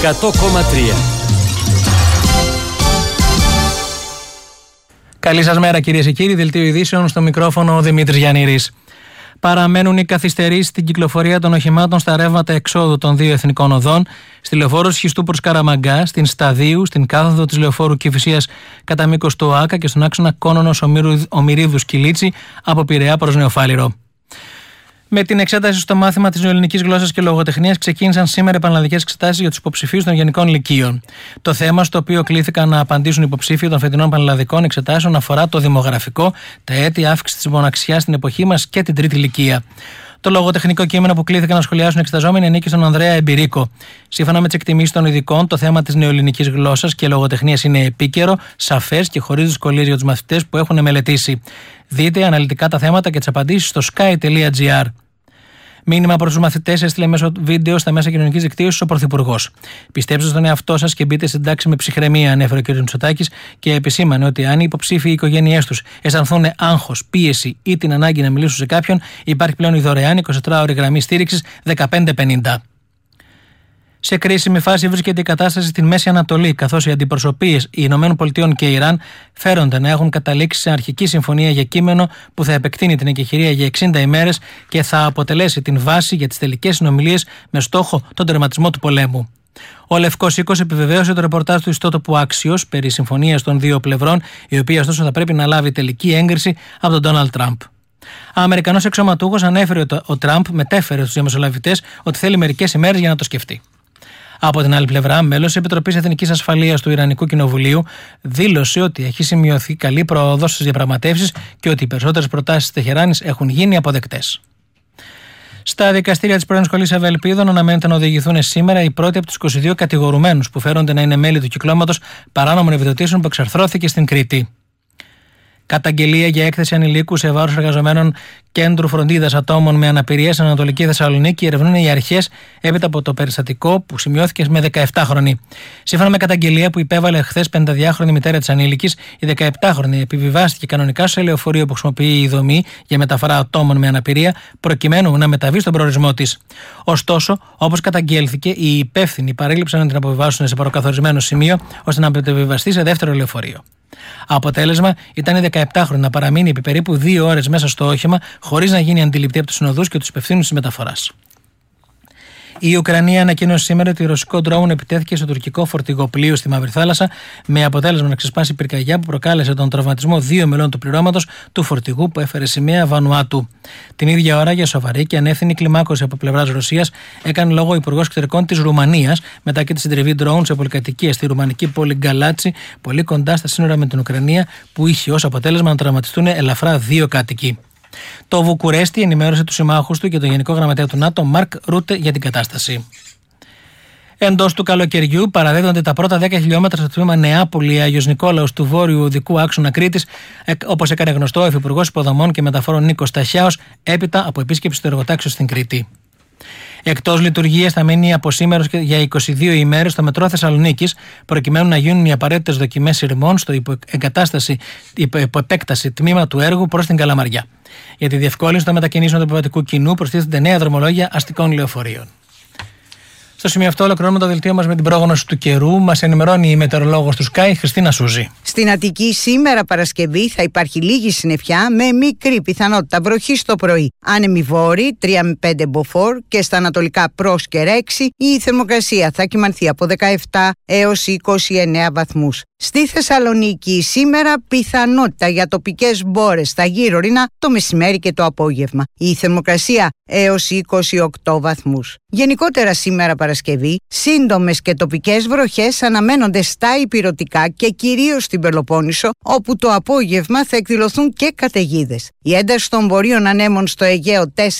100,3. Καλή σας μέρα, κυρίες και κύριοι. Δελτίο ειδήσεων, στο μικρόφωνο ο Δημήτρης Γιαννήρης. Παραμένουν οι καθυστερήσεις στην κυκλοφορία των οχημάτων στα ρεύματα εξόδου των δύο εθνικών οδών, στη λεωφόρο Σχιστού προς Καραμαγκά, στην Σταδίου, στην κάθοδο της λεωφόρου Κηφισίας κατά μήκος του ΟΑΚΑ και στον άξονα Κόνονος Ομηρίδους Κιλίτσι από Πειραιά προς Νεοφάλιρο. Με την εξέταση στο μάθημα της νεοελληνικής γλώσσας και λογοτεχνίας ξεκίνησαν σήμερα επαναλλαδικές εξετάσεις για τους υποψηφίους των γενικών λυκείων. Το θέμα στο οποίο κλήθηκαν να απαντήσουν οι υποψήφοι των φετινών επαναλλαδικών εξετάσεων αφορά το δημογραφικό, τα αίτια αύξησης της μοναξιάς στην εποχή μας και την τρίτη ηλικία. Το λογοτεχνικό κείμενο που κλήθηκαν να σχολιάσουν εξεταζόμενοι ανήκει στον Ανδρέα Εμπειρίκο. Σύμφωνα με τις εκτιμήσεις των ειδικών, το θέμα της νεοελληνικής γλώσσας και λογοτεχνίας είναι επίκαιρο, σαφές και χωρίς δυσκολίες για τους μαθητές που έχουν μελετήσει. Δείτε αναλυτικά τα θέματα και τις απαντήσεις στο sky.gr. Μήνυμα προς τους μαθητές έστειλε μέσω βίντεο στα μέσα κοινωνικής δικτύωσης ο Πρωθυπουργός. Πιστέψτε στον εαυτό σας και μπείτε στην τάξη με ψυχραιμία, ανέφερε ο κ. Μητσοτάκης και επισήμανε ότι αν οι υποψήφοι ή οι οικογένειές τους αισθανθούν άγχος, πίεση ή την ανάγκη να μιλήσουν σε κάποιον, υπάρχει πλέον η δωρεάν 24ωρη γραμμή στήριξης 1550. Σε κρίσιμη φάση βρίσκεται η κατάσταση στην Μέση Ανατολή, καθώς οι αντιπροσωπείες ΗΠΑ και Ιράν φέρονται να έχουν καταλήξει σε αρχική συμφωνία για κείμενο που θα επεκτείνει την εκεχηρία για 60 ημέρες και θα αποτελέσει την βάση για τις τελικές συνομιλίες με στόχο τον τερματισμό του πολέμου. Ο Λευκός Οίκος επιβεβαίωσε το ρεπορτάζ του ιστότοπου Axios περί συμφωνίας των δύο πλευρών, η οποία ωστόσο θα πρέπει να λάβει τελική έγκριση από τον Ντόναλντ Τραμπ. Ο Αμερικανός αξιωματούχος ανέφερε ότι ο Τραμπ μετέφερε στους διαμεσολαβητές ότι θέλει μερικές ημέρες για να το σκεφτεί. Από την άλλη πλευρά, μέλος της Επιτροπής Εθνικής Ασφαλείας του Ιρανικού Κοινοβουλίου δήλωσε ότι έχει σημειωθεί καλή πρόοδος στις διαπραγματεύσεις και ότι οι περισσότερες προτάσεις της Τεχεράνης έχουν γίνει αποδεκτές. Στα δικαστήρια της πρώην σχολής Ευελπίδων αναμένεται να οδηγηθούν σήμερα οι πρώτοι από τους 22 κατηγορουμένους που φέρονται να είναι μέλη του κυκλώματος παράνομων επιδοτήσεων που εξαρθρώθηκε στην Κρήτη. Καταγγελία για έκθεση ανηλίκου σε βάρος εργαζομένων κέντρου φροντίδας ατόμων με αναπηρία στην Ανατολική Θεσσαλονίκη ερευνούν οι αρχές έπειτα από το περιστατικό που σημειώθηκε με 17χρονη. Σύμφωνα με καταγγελία που υπέβαλε χθες 52χρονη μητέρα της ανήλικης, η 17χρονη επιβιβάστηκε κανονικά σε λεωφορείο που χρησιμοποιεί η δομή για μεταφορά ατόμων με αναπηρία, προκειμένου να μεταβεί στον προορισμό της. Ωστόσο, όπως καταγγέλθηκε, οι υπεύθυνοι παρέλειψαν να την αποβιβάσουν σε προκαθορισμένο σημείο ώστε να μεταβιβαστεί σε δεύτερο λεωφορείο. Αποτέλεσμα ήταν η 17χρονη να παραμείνει επί περίπου 2 ώρες μέσα στο όχημα, χωρίς να γίνει αντιληπτή από τους συνοδούς και τους υπευθύνους της μεταφοράς. Η Ουκρανία ανακοίνωσε σήμερα ότι το ρωσικό ντρόουν επιτέθηκε στο τουρκικό φορτηγό πλοίο στη Μαύρη Θάλασσα, με αποτέλεσμα να ξεσπάσει πυρκαγιά που προκάλεσε τον τραυματισμό 2 μελών του πληρώματος του φορτηγού που έφερε σημαία Βανουάτου. Την ίδια ώρα, για σοβαρή και ανεύθυνη κλιμάκωση από πλευράς Ρωσίας, έκανε λόγο ο Υπουργός Εξωτερικών της Ρουμανίας μετά και τη συντριβή ντρόουν σε πολυκατοικία στη ρουμανική πόλη Γκαλάτσι, πολύ κοντά στα σύνορα με την Ουκρανία, που είχε ως αποτέλεσμα να τραυματιστούν ελαφρά 2 κάτοικοι. Το Βουκουρέστι ενημέρωσε τους συμμάχους του και τον Γενικό Γραμματέα του ΝΑΤΟ, Μαρκ Ρούτε, για την κατάσταση. Εντός του καλοκαιριού παραδίδονται τα πρώτα 10 χιλιόμετρα στο τμήμα Νεάπολη-Άγιος Νικόλαος του βόρειου οδικού άξονα Κρήτης, όπως έκανε γνωστό ο Υφυπουργός Υποδομών και Μεταφορών Νίκος Ταχιάος, έπειτα από επίσκεψη του εργοτάξιου στην Κρήτη. Εκτός λειτουργίας θα μείνει από σήμερα για 22 ημέρες στο μετρό Θεσσαλονίκης, προκειμένου να γίνουν οι απαραίτητες δοκιμές σειρμών στο υποεπέκταση τμήμα του έργου προς την Καλαμαριά. Για τη διευκόλυνση των μετακινήσεων του επιβατικού κοινού προστίθενται νέα δρομολόγια αστικών λεωφορείων. Στο σημείο αυτό ολοκληρώνουμε το δελτίο μας με την πρόγνωση του καιρού. Μας ενημερώνει η μετεωρολόγος του Sky, Χριστίνα Σούζη. Στην Αττική σήμερα Παρασκευή θα υπάρχει λίγη συννεφιά με μικρή πιθανότητα βροχής το πρωί. Άνεμη βόρη 3 με 5 μποφόρ και στα ανατολικά Πρόσκαιρα 6 η θερμοκρασία θα κυμανθεί από 17 έως 29 βαθμούς. Στη Θεσσαλονίκη σήμερα πιθανότητα για τοπικές μπόρες στα γύρω-ρινά το μεσημέρι και το απόγευμα. Η θερμοκρασία έως 28 βαθμούς. Γενικότερα σήμερα Παρασκευή, σύντομες και τοπικές βροχές αναμένονται στα ηπειρωτικά και κυρίως στην Πελοπόννησο, όπου το απόγευμα θα εκδηλωθούν και καταιγίδες. Η ένταση των βορείων ανέμων στο Αιγαίο 4